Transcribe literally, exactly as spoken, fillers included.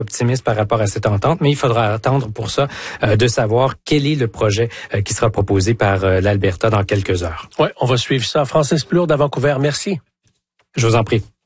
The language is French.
optimiste par rapport à cette entente, mais il faudra attendre pour ça euh, de savoir quel est le projet euh, qui sera proposé par euh, l'Alberta dans quelques heures. Oui, on va suivre ça. Francis Plourde à Vancouver, merci. Je vous en prie.